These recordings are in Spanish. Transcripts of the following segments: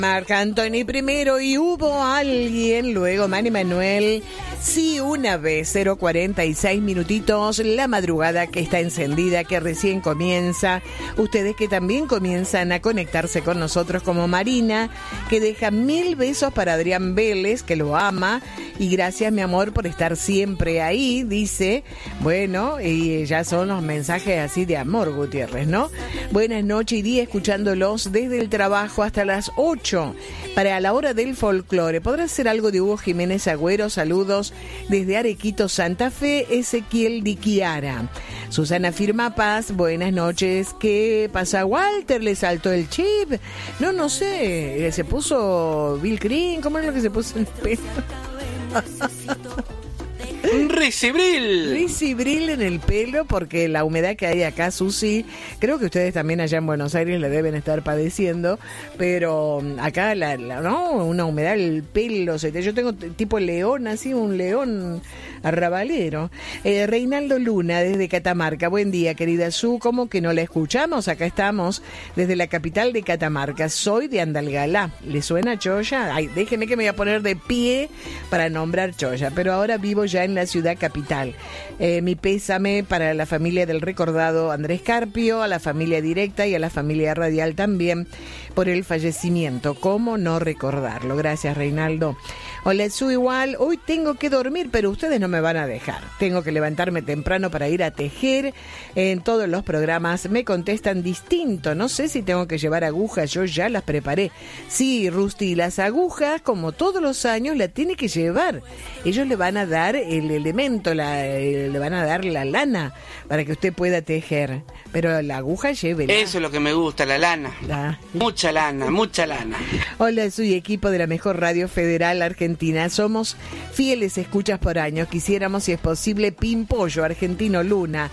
Marc Anthony primero y hubo alguien, luego Manny Manuel. Sí, una vez, 0:46 minutitos, la madrugada que está encendida, que recién comienza. Ustedes que también comienzan a conectarse con nosotros, como Marina, que deja 1000 besos para Adrián Vélez, que lo ama. Y gracias, mi amor, por estar siempre ahí, dice. Bueno, y ya son los mensajes así de amor, Gutiérrez, ¿no? Buenas noches y día escuchándolos desde el trabajo hasta las 8 para la hora del folclore. ¿Podrá ser algo de Hugo Jiménez Agüero? Saludos desde Arequito, Santa Fe, Ezequiel Diquiara. Susana Firma Paz, buenas noches. ¿Qué pasa, Walter? ¿Le saltó el chip? No sé. Se puso Bill Green. ¿Cómo es lo que se puso en el pelo? Ricibril en el pelo, porque la humedad que hay acá, Susi, creo que ustedes también allá en Buenos Aires la deben estar padeciendo, pero acá no, una humedad el pelo, yo tengo tipo león, así un león arrabalero. Reinaldo Luna desde Catamarca, buen día, querida Su, ¿cómo que no la escuchamos? Acá estamos desde la capital de Catamarca, soy de Andalgalá. ¿Le suena Choya? Ay, déjeme que me voy a poner de pie para nombrar Choya, pero ahora vivo ya en la ciudad capital. Mi pésame para la familia del recordado Andrés Carpio, a la familia directa y a la familia radial también por el fallecimiento. ¿Cómo no recordarlo? Gracias, Reinaldo. Hola, Su, igual. Hoy tengo que dormir, pero ustedes no me van a dejar. Tengo que levantarme temprano para ir a tejer. En todos los programas me contestan distinto. No sé si tengo que llevar agujas. Yo ya las preparé. Sí, Rusty, las agujas, como todos los años, la tiene que llevar. Ellos le van a dar el elemento, le van a dar la lana para que usted pueda tejer. Pero la aguja llévela. Eso es lo que me gusta, la lana. Mucha lana, mucha lana. Hola, soy equipo de la mejor radio federal argentina. Somos fieles escuchas por años. Quisiéramos, si es posible, Pimpollo, Argentino Luna.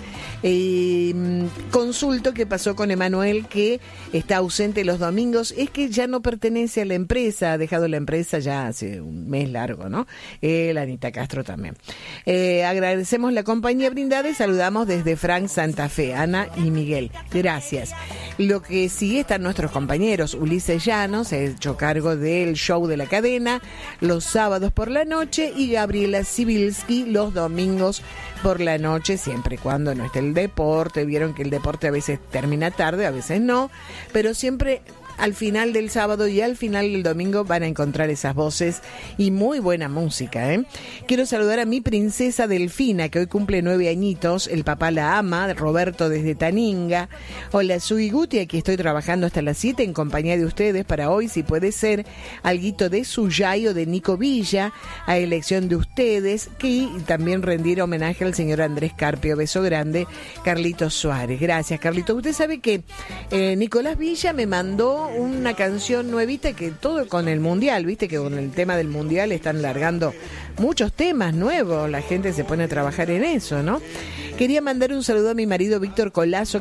Consulto qué pasó con Emanuel, que está ausente los domingos. Es que ya no pertenece a la empresa. Ha dejado la empresa ya hace un mes largo, ¿no? Anita Castro también. Agradecemos la compañía brindada y saludamos desde Frank, Santa Fe, Ana y Miguel. Gracias. Lo que sí están nuestros compañeros. Ulises Llanos, se ha hecho cargo del show de la cadena los sábados por la noche, y Gabriela Sibilski los domingos por la noche, siempre y cuando no esté el deporte. Vieron que el deporte a veces termina tarde, a veces no, pero siempre al final del sábado y al final del domingo van a encontrar esas voces y muy buena música, ¿eh? Quiero saludar a mi princesa Delfina, que hoy cumple 9 añitos. El papá la ama, Roberto desde Taninga. Hola, Sui Guti, aquí estoy trabajando hasta las 7 en compañía de ustedes para hoy, si puede ser, alguito de Suyay o de Nico Villa, a elección de ustedes, que también rendir homenaje al señor Andrés Carpio. Beso grande, Carlitos Suárez. Gracias, Carlitos. Usted sabe que Nicolás Villa me mandó una canción nuevita, que todo con el mundial, viste que con el tema del mundial están largando muchos temas nuevos, la gente se pone a trabajar en eso, ¿no? Quería mandar un saludo a mi marido Víctor Colazo,